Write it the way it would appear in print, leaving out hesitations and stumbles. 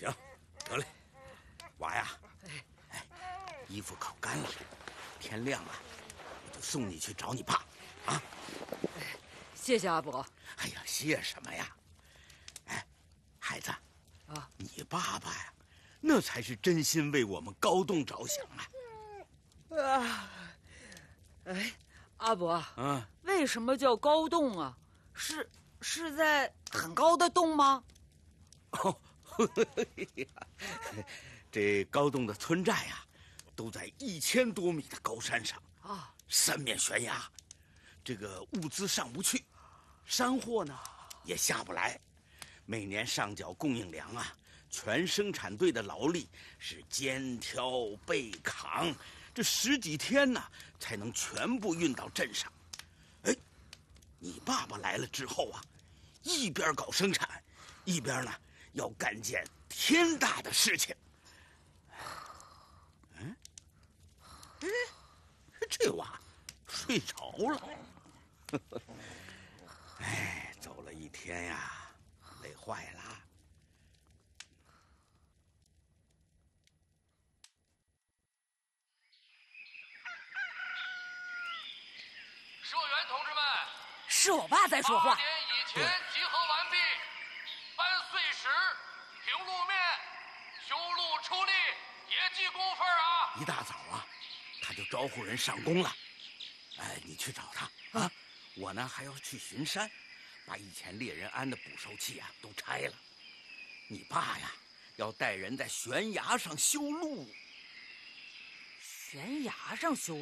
行，得嘞，娃呀，哎，衣服烤干了，天亮了，我就送你去找你爸，啊！ 谢谢阿伯。 哎呀，谢什么呀？哎，孩子， 啊， 你爸爸呀，那才是真心为我们高栋着想啊！ 哎，阿伯， 嗯， 为什么叫高洞啊？是在很高的洞吗？ 哦，这高栋的村寨呀，都在1000多米的高山上啊， 三面悬崖，这个物资上不去，山货呢也下不来，每年上缴供应粮啊，全生产队的劳力是肩挑背扛，这10几天呢才能全部运到镇上。哎，你爸爸来了之后啊，一边搞生产，一边呢要干件天大的事情。嗯，哎，这娃睡着了。哎，走了一天呀，累坏了。 社员同志们， 是我爸在说话。 8点以前集合完毕，搬碎石、平路面、修路出力，别记工分啊！ 一大早啊，他就招呼人上工了。哎，你去找他啊！我呢还要去巡山，把以前猎人安的捕兽器啊都拆了。你爸呀，要带人在悬崖上修路。 悬崖上修